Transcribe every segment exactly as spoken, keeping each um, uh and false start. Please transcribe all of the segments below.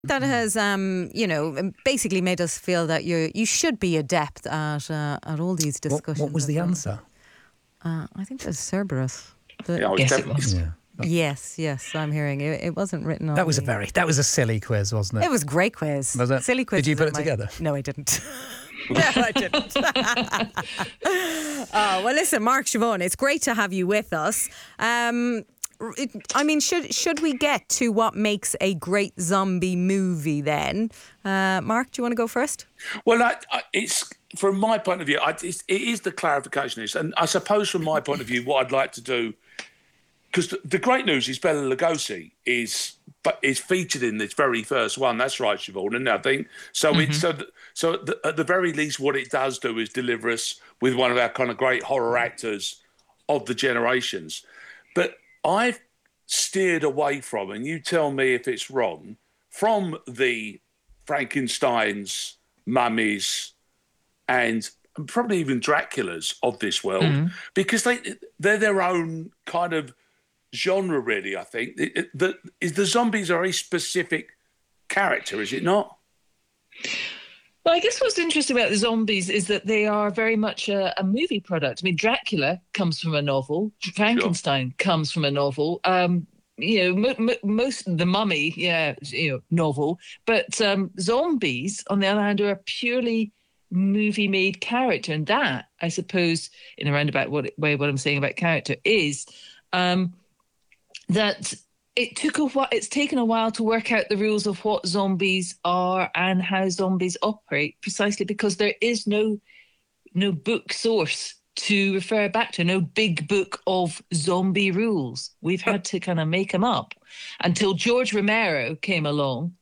That has, um, you know, basically made us feel that you you should be adept at uh, at all these discussions. What, what was the well. answer? Uh, I think it was Cerberus. The, Yeah, I was Yes, it definitely- was. Yeah. yes, yes, I'm hearing it. It wasn't written on. That was a the- very, that was a silly quiz, wasn't it? It was a great quiz. Was it? Silly quiz. Did you put it together? No, I didn't. No, I didn't. Oh, well, listen, Mark Siobhan, it's great to have you with us. Um, it, I mean, should should we get to what makes a great zombie movie then? Uh, Mark, do you want to go first? Well, I, I, it's from my point of view, I, it's, it is the clarification. Is, and I suppose from my point of view, what I'd like to do, because the, the great news is Bela Lugosi is but is featured in this very first one. That's right, Siobhan, and I think so. Mm-hmm. It's so th- so at the, at the very least, what it does do is deliver us with one of our kind of great horror actors of the generations. But I've steered away from, and you tell me if it's wrong, from the Frankensteins, mummies, and probably even Draculas of this world, mm-hmm. because they they're their own kind of genre, really. I think it, it, the is the zombies are a specific character, is it not? Well, I guess what's interesting about the zombies is that they are very much a, a movie product. I mean, Dracula comes from a novel. Frankenstein sure. comes from a novel. Um, you know, m- m- most the Mummy, yeah, you know, novel. But um, zombies, on the other hand, are a purely movie-made character, and that, I suppose, in a roundabout way, what I'm saying about character is um, that. It took a while. It's taken a while to work out the rules of what zombies are and how zombies operate, precisely because there is no no book source to refer back to, no big book of zombie rules. We've had to kind of make them up until George Romero came along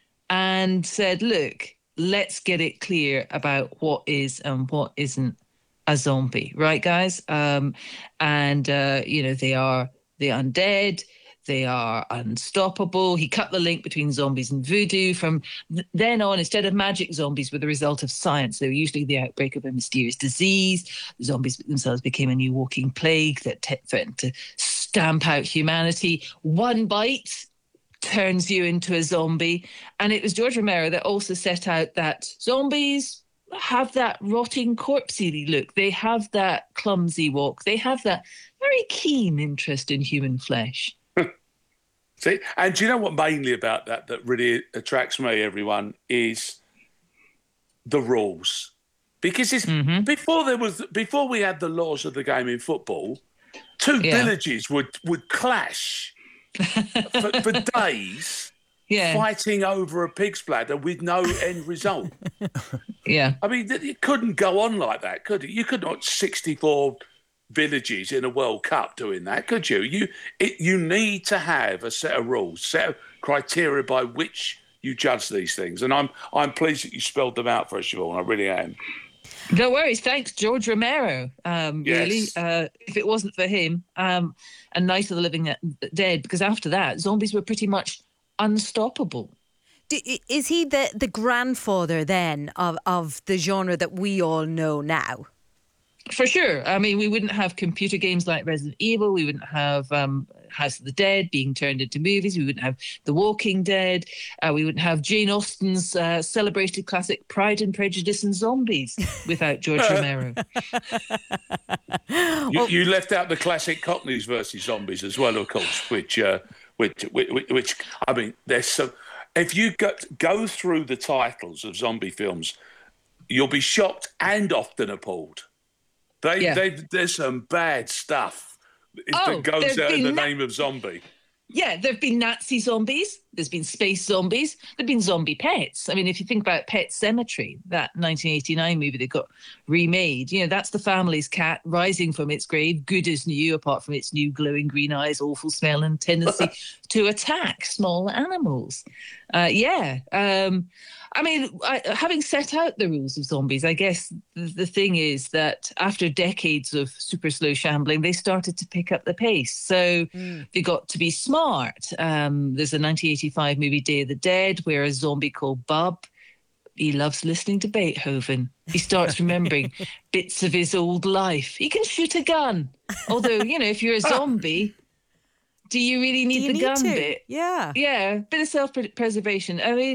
and said, "Look, let's get it clear about what is and what isn't a zombie, right, guys?" Um, and uh, you know, they are the undead. They are unstoppable. He cut the link between zombies and voodoo. From then on, instead of magic zombies were the result of science, they were usually the outbreak of a mysterious disease. The zombies themselves became a new walking plague that t- threatened to stamp out humanity. One bite turns you into a zombie. And it was George Romero that also set out that zombies have that rotting corpsey look. They have that clumsy walk. They have that very keen interest in human flesh. See, and do you know what mainly about that that really attracts me, everyone, is the rules. Because it's, mm-hmm. before there was before we had the laws of the game in football, two yeah. villages would, would clash for, for days, yeah. fighting over a pig's bladder with no end result. Yeah, I mean, it couldn't go on like that, could it? You could not sixty-four villages in a World Cup doing that, could you? You it, you need to have a set of rules, set of criteria by which you judge these things. And I'm I'm pleased that you spelled them out for us, Siobhan. I really am. No worries. Thanks, George Romero. Um, yes. Really, uh, if it wasn't for him, um, and Night of the Living Dead, because after that, zombies were pretty much unstoppable. Is he the, the grandfather then of, of the genre that we all know now? For sure. I mean, we wouldn't have computer games like Resident Evil. We wouldn't have um, House of the Dead being turned into movies. We wouldn't have The Walking Dead. Uh, we wouldn't have Jane Austen's uh, celebrated classic Pride and Prejudice and Zombies without George Romero. You, you left out the classic Cockneys versus Zombies as well, of course, which, uh, which, which, which, I mean, there's so. If you go, go through the titles of zombie films, you'll be shocked and often appalled. They, yeah. they, there's some bad stuff oh, that goes out in the na- name of zombie. Yeah, there have been Nazi zombies. There's been space zombies. There have been zombie pets. I mean, if you think about Pet Sematary, that nineteen eighty-nine movie that got remade, you know, that's the family's cat rising from its grave, good as new, apart from its new glowing green eyes, awful smell and tendency to attack small animals. Uh, yeah. Um, I mean, I, having set out the rules of zombies, I guess the, the thing is that after decades of super slow shambling, they started to pick up the pace. So mm. they got to be smart. Um, there's a nineteen eighty-five movie, Day of the Dead, where a zombie called Bub, he loves listening to Beethoven. He starts remembering bits of his old life. He can shoot a gun. Although, you know, if you're a zombie, do you really need you the need gun to? bit? Yeah. Yeah, bit of self-preservation. I mean,